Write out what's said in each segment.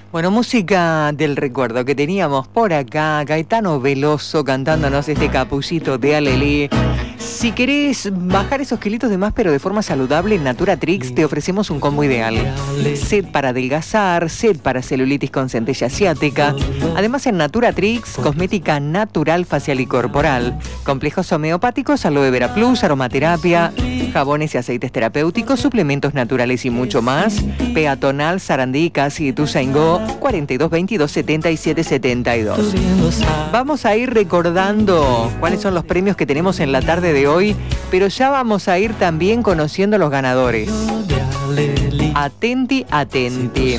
Bueno, música del recuerdo que teníamos por acá, Caetano Veloso cantándonos este Capullito de Alelí. Si querés bajar esos kilitos de más pero de forma saludable, en Naturatrix te ofrecemos un combo ideal. Set para adelgazar, set para celulitis con centella asiática. Además en Naturatrix, cosmética natural, facial y corporal. Complejos homeopáticos, aloe vera plus, aromaterapia, jabones y aceites terapéuticos, suplementos naturales y mucho más. Peatonal, Sarandí, Casi y Tuzaingó, 42 22 77 72. Vamos a ir recordando cuáles son los premios que tenemos en la tarde de hoy, pero ya vamos a ir también conociendo los ganadores. Atenti, atenti.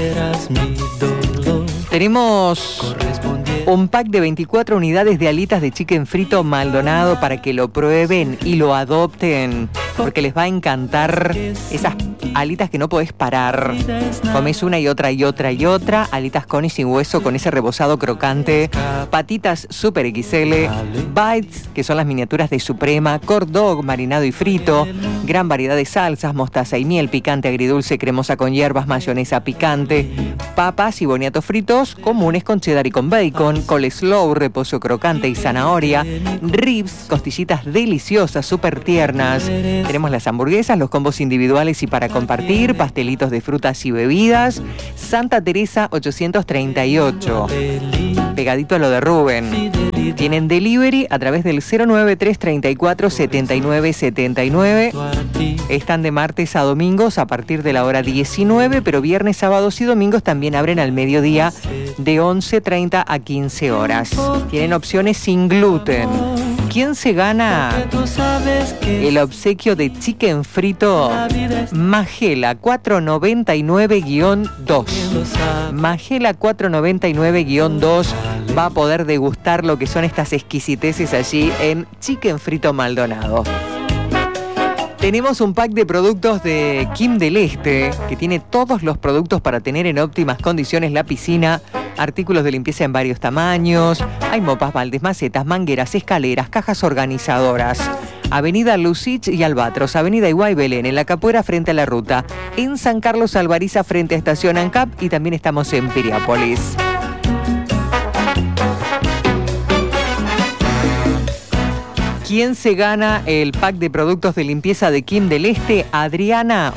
Tenemos un pack de 24 unidades de alitas de chicken frito Maldonado para que lo prueben y lo adopten, porque les va a encantar esas alitas que no podés parar. Comés una y otra y otra y otra. Alitas con y sin hueso, con ese rebozado crocante. Patitas Super XL. Bites, que son las miniaturas de Suprema. Corn dog marinado y frito. Gran variedad de salsas, mostaza y miel, picante, agridulce, cremosa con hierbas, mayonesa picante. Papas y boniatos fritos comunes con cheddar y con bacon. Coleslaw, repollo crocante y zanahoria. Ribs, costillitas deliciosas, súper tiernas. Tenemos las hamburguesas, los combos individuales y para compartir, pastelitos de frutas y bebidas. Santa Teresa 838, pegadito a lo de Rubén. Tienen delivery a través del 093 34 79 79. Están de martes a domingos a partir de la hora 19, pero viernes, sábados y domingos también abren al mediodía de 11:30 a 15 horas. Tienen opciones sin gluten. ¿Quién se gana el obsequio de chicken frito Magela 499-2? Magela 499-2 va a poder degustar lo que son estas exquisiteces allí en Chicken Frito Maldonado. Tenemos un pack de productos de Kim del Este, que tiene todos los productos para tener en óptimas condiciones la piscina, artículos de limpieza en varios tamaños, hay mopas, baldes, macetas, mangueras, escaleras, cajas organizadoras. Avenida Lucich y Albatros, Avenida Iguay Belén, en La Capuera frente a la ruta, en San Carlos Albariza frente a Estación ANCAP y también estamos en Piriápolis. ¿Quién se gana el pack de productos de limpieza de Kim del Este? Adriana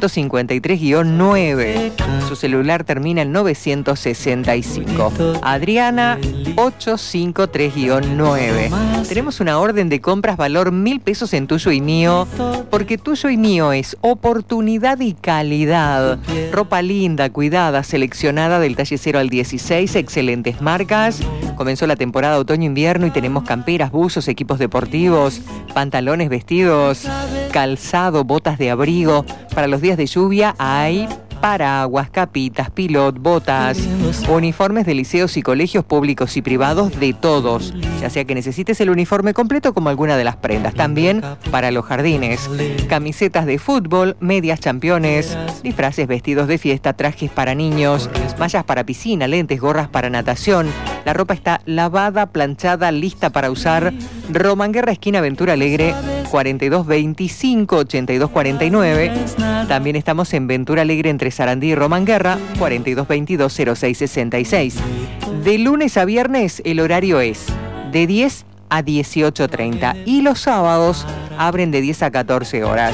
853-9. Su celular termina en 965. Adriana 853-9. Tenemos una orden de compras valor 1.000 pesos en Tuyo y Mío, porque Tuyo y Mío es oportunidad y calidad. Ropa linda, cuidada, seleccionada del talle 0 al 16, excelentes marcas. Comenzó la temporada otoño-invierno y tenemos camperas, buzos, equipos deportivos, pantalones, vestidos, calzado, botas de abrigo. Para los días de lluvia hay paraguas, capitas, pilot, botas, uniformes de liceos y colegios públicos y privados de todos, ya sea que necesites el uniforme completo como alguna de las prendas. También para los jardines, camisetas de fútbol, medias championes, disfraces, vestidos de fiesta, trajes para niños, mallas para piscina, lentes, gorras para natación. La ropa está lavada, planchada, lista para usar. Romanguerra, esquina Ventura Alegre, 4225 8249. También estamos en Ventura Alegre entre Sarandí y Romanguerra, 4222 0666. De lunes a viernes el horario es de 10 a 18:30 y los sábados abren de 10 a 14 horas.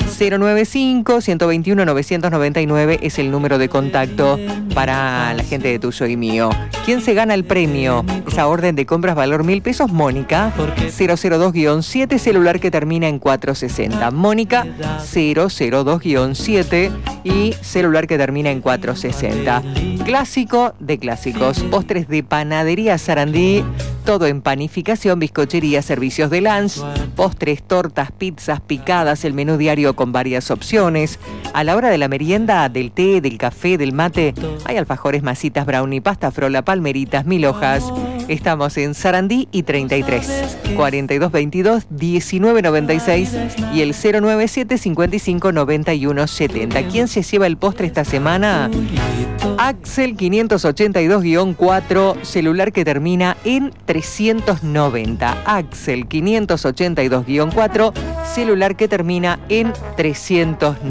095-121-999 es el número de contacto para la gente de Tuyo y Mío. ¿Quién se gana el premio? Esa orden de compras valor 1.000 pesos, Mónica 002-7, celular que termina en 460. Mónica 002-7 y celular que termina en 460. Clásico de clásicos, postres de Panadería Sarandí, todo en panificación, bizcochería, servicios de lunch, postres, tortas, pizzas, picadas, el menú diario con varias opciones. A la hora de la merienda, del té, del café, del mate, hay alfajores, masitas, brownie, pasta frola, palmeritas, 1000 hojas. Estamos en Sarandí y 33, 4222 1996 y el 097 55 91 70. ¿Quién se lleva el postre esta semana? Axel 582-4, celular que termina en 390. Axel 582-4, celular que termina en 390.